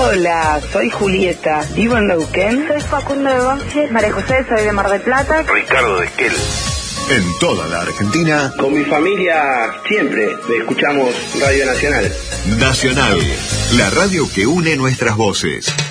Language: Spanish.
Hola, soy Julieta, vivo en Neuquén. Soy Facundo de Banfield. María José, soy de Mar del Plata. Ricardo de Esquel. En toda la Argentina. Con mi familia siempre escuchamos Radio Nacional. Nacional, la radio que une nuestras voces.